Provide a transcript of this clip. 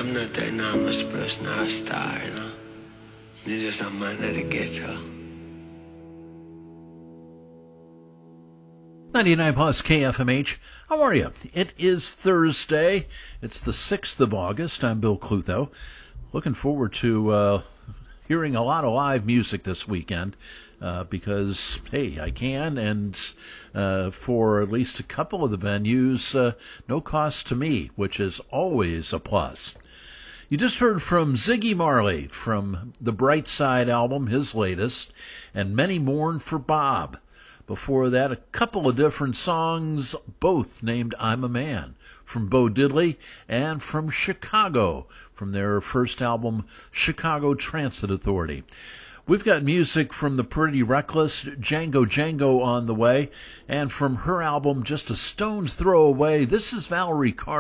I'm not the enormous person or a star, you know. You're just a man at the ghetto. 99 plus KFMH. How are you? It is Thursday. It's the 6th of August. I'm Bill Clutho. Looking forward to hearing a lot of live music this weekend because, hey, I can, and for at least a couple of the venues, no cost to me, which is always a plus. You just heard from Ziggy Marley from the Bright Side album, his latest, and Many Mourn for Bob. Before that, a couple of different songs, both named I'm a Man, from Bo Diddley and from Chicago, from their first album, Chicago Transit Authority. We've got music from the Pretty Reckless, Django Django on the way, and from her album, Just a Stone's Throw Away, this is Valerie Carter.